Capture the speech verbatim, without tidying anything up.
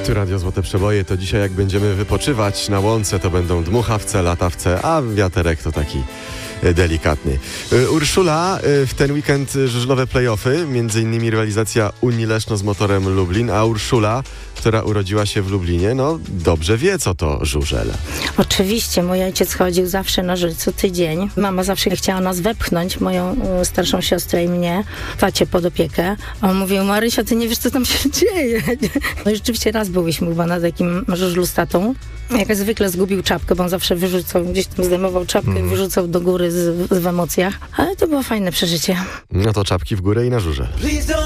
Tu Radio Złote Przeboje, to dzisiaj jak będziemy wypoczywać na łące, to będą dmuchawce, latawce, a wiaterek to taki delikatny. Urszula, w ten weekend żużlowe play-offy, między innymi rywalizacja Unii Leszno z Motorem Lublin, a Urszula, która urodziła się w Lublinie, no dobrze wie, co to żużel. Oczywiście, mój ojciec chodził zawsze na żużel co tydzień. Mama zawsze chciała nas wepchnąć, moją starszą siostrę i mnie, tacie pod opiekę. A on mówił: Marysia, ty nie wiesz, co tam się dzieje. No i rzeczywiście raz byliśmy chyba na takim żużlu z tatą. Jak zwykle zgubił czapkę, bo on zawsze wyrzucał, gdzieś tam zdejmował czapkę mm. i wyrzucał do góry z, z, w emocjach. Ale to było fajne przeżycie. No to czapki w górę i na żużel.